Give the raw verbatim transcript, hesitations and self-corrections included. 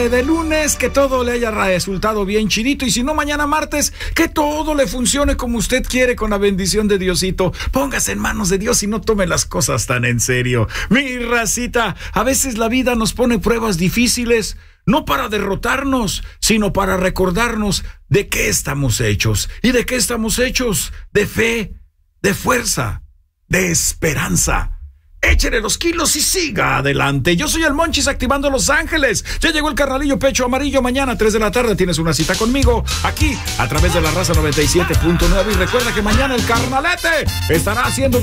tarde de lunes, que todo le haya resultado bien chidito, y si no, mañana martes, que todo le funcione como usted quiere con la bendición de Diosito. Póngase en manos de Dios y no tome las cosas tan en serio. Mi racita, a veces la vida nos pone pruebas difíciles, no para derrotarnos, sino para recordarnos de qué estamos hechos. ¿Y de qué estamos hechos? De fe, de fuerza, de esperanza. Échele los kilos y siga adelante. Yo soy el Monchis, activando Los Ángeles. Ya llegó el carnalillo Pecho Amarillo. Mañana a tres de la tarde tienes una cita conmigo aquí a través de la Raza noventa y siete punto nueve. Y recuerda que mañana el carnalete estará haciendo